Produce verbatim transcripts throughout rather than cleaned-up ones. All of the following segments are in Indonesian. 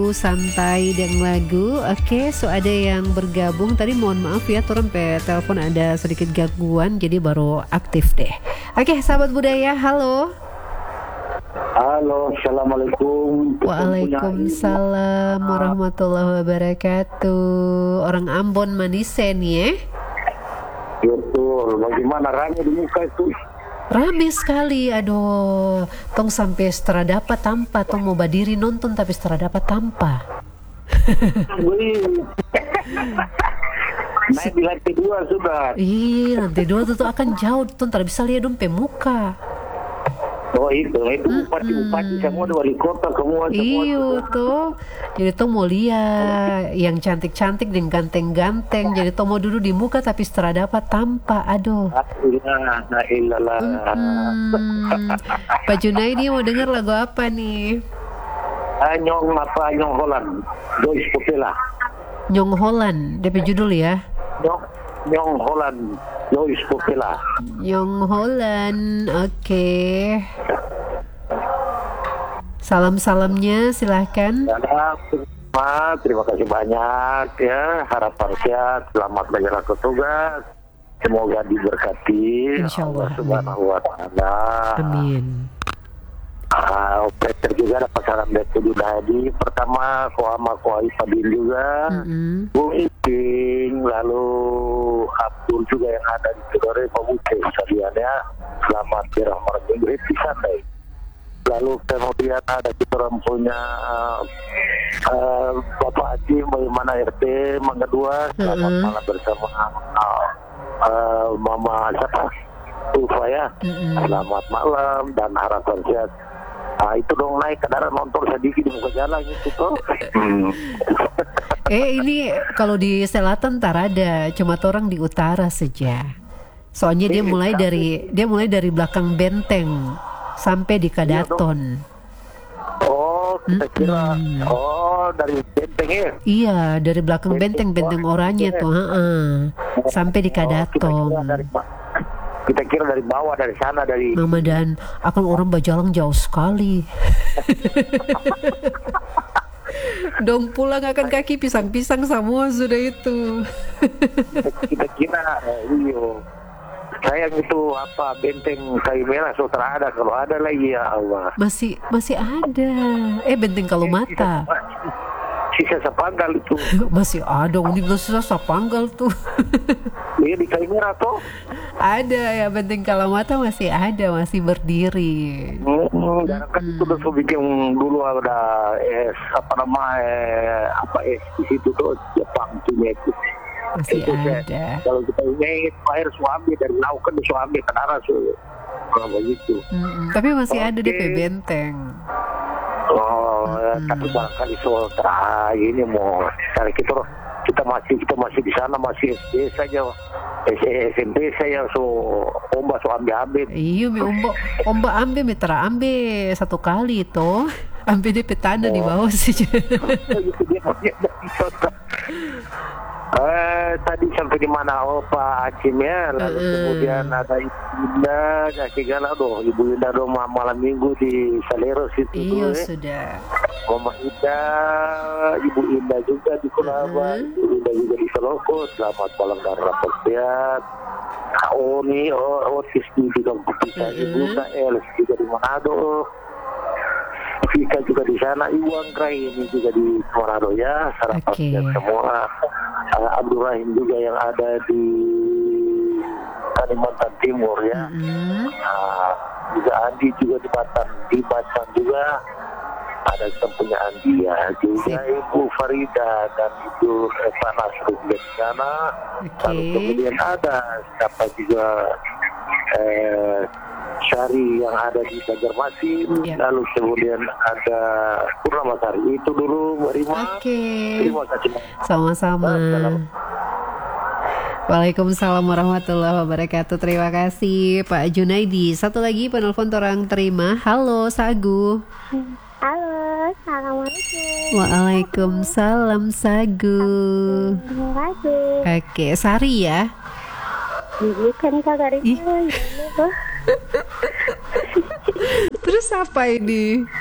lagu santai dan lagu. Oke, so ada yang bergabung tadi, mohon maaf ya turun pe telepon ada sedikit gangguan jadi baru aktif deh. Oke, sahabat budaya, halo. Halo, assalamualaikum. Waalaikumsalam warahmatullahi wabarakatuh. Orang Ambon Manisen ya. Betul, bagaimana rame di muka itu? Rame sekali, aduh. Tong sampai setera dapat tanpa, tong mau berdiri nonton tapi setera dapat tanpa. Naik di lantai dua sudah. Iya, lantai dua tuh, tuh akan jauh, tong tak bisa lihat dong pe muka. Oh itu, itu bupati-bupati semua, wali kota semua. Iya tuh, jadi tuh mau lihat yang cantik-cantik dan ganteng-ganteng. Jadi tuh mau duduk di muka tapi setelah dapat tanpa, aduh. Nah iyalah. Hmm. Pak Junaidi mau dengar lagu apa nih? Nyong apa Nyong Holland, Joyce Popela. Nyong Holland, D P judul ya? Nyong Nyong Holland, Joyce Popela. Nyong Holland, oke. Okay. Salam-salamnya silahkan. Ya, terima kasih banyak ya. Harapan sehat, selamat menjalankan tugas. Semoga diberkati Insyaallah. Allah Subhanahu wa taala. Amin. Ah, operator juga dapat salam dari Tujuh Hadi. Pertama, Koama Koai Padin juga, mm-hmm. Bung Iping, lalu Abdul juga yang ada di Tidore, Pak Buce sekalian ya. Selamat dirahmati Inggris di santai. Lalu kemudian ada kita orang punya uh, uh, Bapak Haji bagaimana R T Mangga dua. Selamat mm-hmm. malam bersama uh, uh, Mama siapa? Tufa ya. Mm-hmm. Selamat malam dan harapan sehat. Nah itu dong naik kendaraan motor sedikit di muka jalan itu tuh. Eh ini kalau di selatan tak ada, cuma orang di utara saja. Soalnya dia mulai dari dia mulai dari belakang benteng sampai di Kadaton. Oh kita kira mm-hmm. oh dari benteng ya? Iya dari belakang benteng benteng, benteng oranye tuh, heeh. Sampai di Kadaton. Oh, kita kira dari bawah, dari sana, dari Mama dan akan orang berjalan jauh sekali. Dong pulang akan kaki pisang-pisang semua sudah itu. Kita kira iyo sayang itu apa benteng kayu merah sutra ada, kalau ada lagi ya Allah. Masih masih ada. Eh benteng kalau mata. Sisa Sapanggal itu. Masih ada, Universitas Sapanggal tuh. Iya di kayu merah tuh. Ada ya benteng Kalamata masih ada, masih berdiri. Hmm, dan kan itu udah so bikin dulu ada es apa nama eh, apa es di situ tuh Jepang punya itu. Masih itu, ada. Ya, kalau kita ingin air suami dari laut kan suami ke darat so kalau begitu. Hmm, tapi masih okay. ada di benteng. Oh, hmm. tapi barangkali soal terakhir ini mau cari kita kita masih kita masih di sana masih S D saja. S M P saya so omba so ambil ambil. Iya, mi omba omba ambil mitra ambil satu kali itu ambil di petanda oh. di bawah saja. Eh tadi sampai di mana oh Pak Acim ya, lalu uh. kemudian ada Ibu Inda, kasih galau doh Ibu Inda doh malam minggu di Saleros itu. Iya eh. sudah. Mama Ida, Ibu Inda juga di Kulawan, uh. Ibu Inda juga di Seloko. Selamat malam dan rapat sehat. Oh nih, oh Otis di Kampung kita, uh. Ibu Kael juga di Manado. Vika juga di sana, Ibu Angkrai ini juga di Manado ya. Sarapan okay. semua. Uh, Abdul Rahim juga yang ada di Kalimantan Timur ya. Mm-hmm. Uh, juga Andi juga di Batam, di Batam juga ada punya Andi ya. Juga Ibu Farida dan Ibu Eva Nasrul di sana. Okay. Lalu kemudian ada siapa juga eh, Syari yang ada di Banjarmasin, yeah. Lalu kemudian ada Purnamasari. Itu dulu Mbak Rima. Oke. Okay. Terima kasih. Sama-sama. Waalaikumsalam warahmatullahi wabarakatuh. Terima kasih Pak Junaidi. Satu lagi penelpon orang terima. Halo Sagu. Halo, assalamualaikum. Waalaikumsalam Sagu. Oke, okay. Sari ya. Bukan Kak dari Terus apa ini?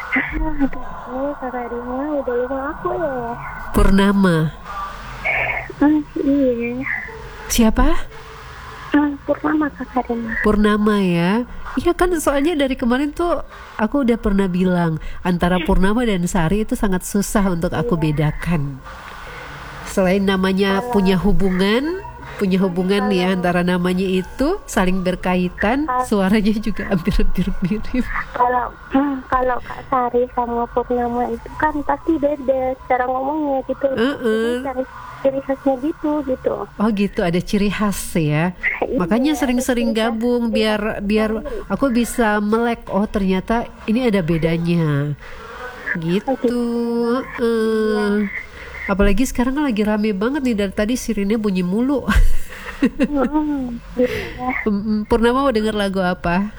Aduh, kakak Rima udah lupa aku ya. Purnama. Hmm, iya. Siapa? Hmm, Purnama kakak Rima. Purnama ya. Iya kan, soalnya dari kemarin tuh aku udah pernah bilang antara Purnama dan Sari itu sangat susah untuk aku bedakan. Selain namanya punya hubungan, punya hubungan ya antara namanya itu saling berkaitan, suaranya juga hampir-hampir mirip. Kalau hmm, kalau Kak Sari sama Purnama itu kan pasti beda cara ngomongnya gitu. Uh-uh. Jadi ciri khasnya gitu gitu. Oh gitu, ada ciri khas ya. Makanya sering-sering gabung biar biar aku bisa melek. Oh ternyata ini ada bedanya. Gitu. Uh. Apalagi sekarang kan lagi rame banget nih, dari tadi sirine bunyi mulu. Hmm, iya. Purnama mau denger lagu apa?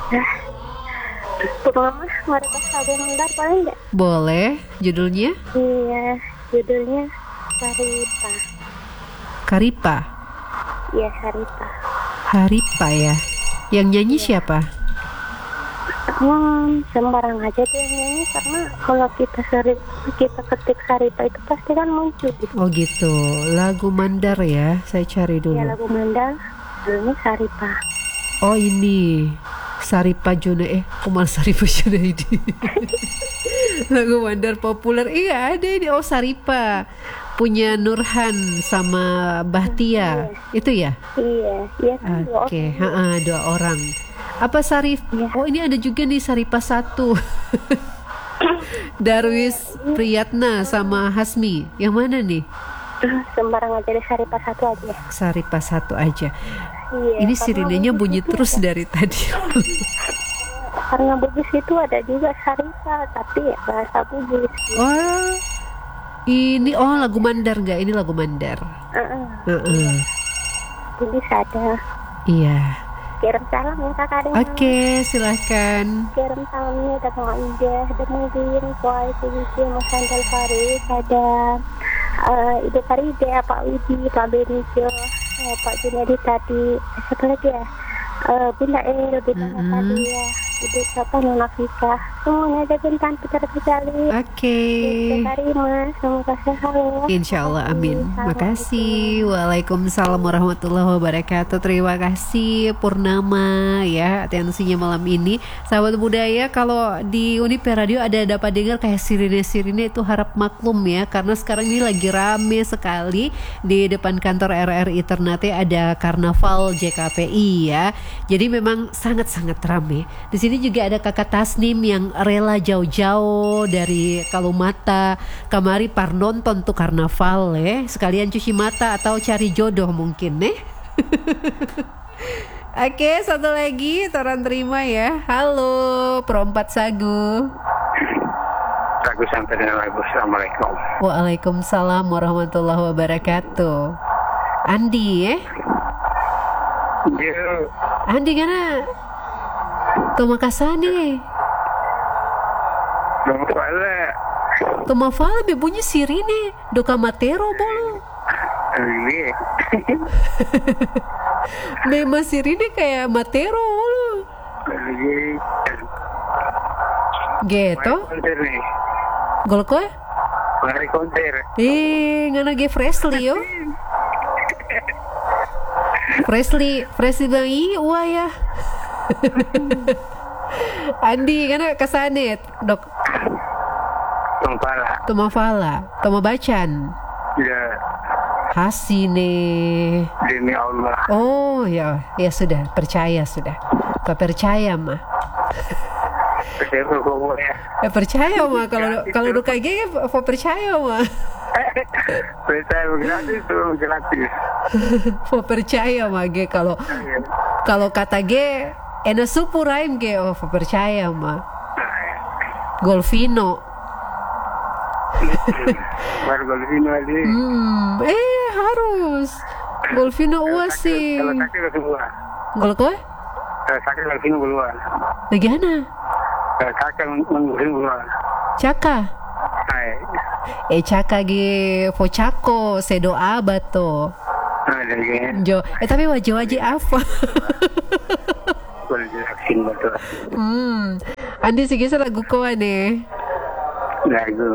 Purnama Maripas Lagu Mandar paling enggak? Boleh, judulnya? Iya, judulnya Sarita. Karipa. Iya, Sarita. Haripa ya. Yang nyanyi siapa? Hmm, sembarang aja tuh yang nyanyi, karena kalau kita seri, kita ketik Sarita itu pasti kan muncul gitu. Oh gitu, lagu Mandar ya. Saya cari dulu. Ya, lagu Mandar, judulnya Sarita. Oh ini Saripa Juna eh Kumal Saripa Juna ini. Lagu Mandar populer. Iya ada ini. Oh Saripa punya Nurhan sama Bahtia. Itu ya? Iya, iya kan. Oke, okay. Dua orang. Apa Sarif? Ya. Oh ini ada juga nih Saripa satu. Darwis Priyatna sama Hasmi. Yang mana nih? Sembarang aja deh, Saripa satu aja. Saripa satu aja. Iya, ini sirinenya bunyi terus ada. Dari tadi. Karena Bugis itu ada juga Saripa, tapi ya bahasa Bugis. Oh, ini oh lagu Mandar nggak? Ini lagu Mandar. Uh-uh. Uh-uh. Bugis ada. Iya. Kirim salam ya kakak Rima. Oke, okay, silahkan. Kirim salamnya ada Bang Ida, ada Mungkin, Kuai, Kuwisi, Mas Andal Farid, ada uh, Ibu Faride, Pak Widi, Pak Benijo, uh, Pak Junedi tadi, siapa lagi ya? Uh, Bunda El, Bunda mm-hmm. tadi ya, Ibu Bapak Nona Fika, semuanya ada bintang Peter Kejali. Oke. Okay. Kakak Rima, semoga sehat. Insya Allah, amin. Makasih. Waalaikumsalam warahmatullahi wabarakatuh. Terima kasih Purnama ya atensinya malam ini. Sahabat budaya, kalau di Uniper Radio ada dapat dengar kayak sirine-sirine itu harap maklum ya, karena sekarang ini lagi rame sekali di depan kantor R R I Ternate ada Karnaval J K P I ya. Jadi memang sangat-sangat rame. Di sini juga ada Kakak Tasnim yang rela jauh-jauh dari Kalumata kamari par nonton tuh karnaval ya. Sekalian cuci mata atau cari jodoh mungkin nih. Oke, satu lagi Toran terima ya. Halo, perempat sagu. Sagu sampai dengan lagu. Assalamualaikum. Waalaikumsalam warahmatullahi wabarakatuh. Andi ya. Yo. Andi kana Tuma kasani. Tuma fala. Tuma fala be bunyi sirine doka matero bolo. Ini. Memang sirine kayak matero bolo. Gitu. Gol ko? Mari konser. Eh, ngana ge Presley yo. Presley, Presley bangi wah ya. Andi kana kasanet dok. Tumpala. Tumafala, Tumabacan. Ya. Hasine. Demi Allah. Oh ya, ya sudah percaya sudah. Kau percaya mah. Percaya kok ya. Eh, percaya mah kalau kalau duka ge percaya mah. Percaya gratis tuh gratis. Mau percaya mah ge kalau kalau kata ge ena supuraim ge oh percaya mah. Golfino. Baru Golfino aja. Hmm, eh harus. Golfino uasi. Kalau sakit langsung keluar. Gol ko? Kalau sakit Golfino keluar. Bagaimana? Kalau sakit Golfino keluar. Caka. Hai. Eh caka ge focako sedo abato. Ada ge. Jo, eh tapi wajah-wajah apa? Boleh vaksin betul. Hmm. Andi sige sa lagu ko ane. Lagu.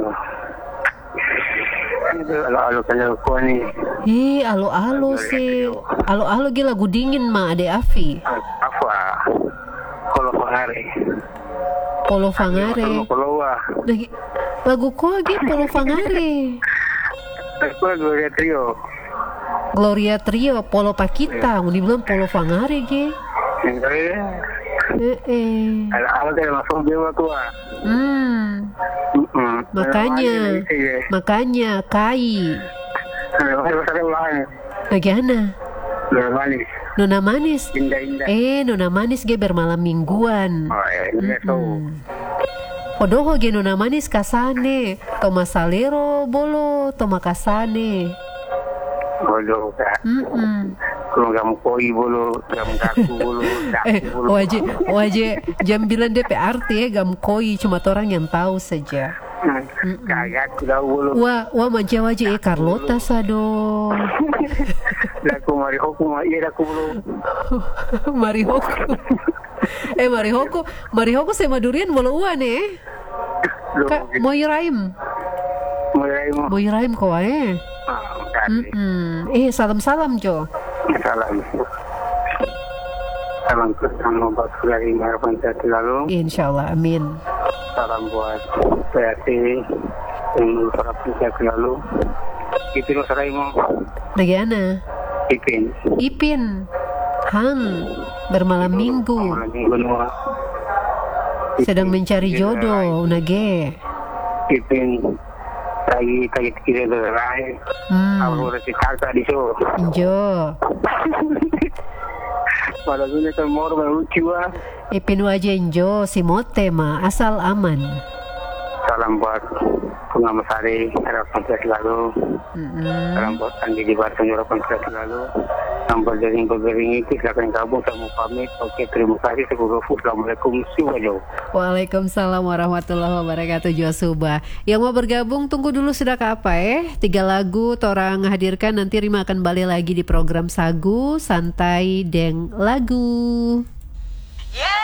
Itu alo-alo kalau ko ni. Eh, alo-alo si. Alo-alo gi lagu dingin ma Ade Afi. Apa? Kalau pangare. Polo Fangare. Kalau wah. Lagi lagu ko gi Polo Fangare. Aku Gloria Trio. Gloria Trio, Polo Pakita, uni bilang Polo Fangare ge. Eh. Eh, eh. Alo-alo kayak langsung dewa tua. Hmm. Makanya, makanya Kai. Bagaimana? Nona manis. Nona manis. Indah-indah. Eh, Nona manis ge bermalam mingguan. Oh, ya, itu. Podoho ge Nona manis kasane, toma salero bolo, toma kasane. Bodoh kak. Mm. Kalau kamu koi bolo, kamu kaku bolo, Eh, waje, waje jam bilang D P R T ya, gam koi cuma orang yang tahu saja. Kagak sudah bolo. Wah, wah manja waje eh Carlota sado. Laku Marihoko, iya laku bolo. Marihoko. Eh Marihoko, Marihoko sama durian bolo uan eh. Kak, mau iraim. Mulai mau. Mau iraim kau eh. Mm-mm. Eh salam-salam Jo. Salam. Salam kesan obat dari harapan saya selalu. Insyaallah amin. Salam buat P R T yang harapan saya selalu. Itu lo serai mau. Bagaimana? Ipin. Ipin. Hang bermalam minggu. Malam minggu nuah. Sedang mencari jodoh unage. Ipin. Lagi lagi kira lerai. Hmm. Aku udah cerita di show. Jo. Malah dunia kan mor lucu ah. Ipin wajen Jo si mote ma asal aman. Salam buat pengamat hari harapan saya selalu. Mm-mm. Salam buat Andi di Barton harapan saya selalu. Sampel jaring berbering itu silakan gabung sama pamit. Oke terima kasih seluruh. Assalamualaikum warahmatullahi wabarakatuh. Waalaikumsalam warahmatullahi wabarakatuh Josuba. Yang mau bergabung tunggu dulu sudah ke apa eh tiga lagu torang hadirkan nanti Rima akan balik lagi di program Sagu Santai Deng Lagu.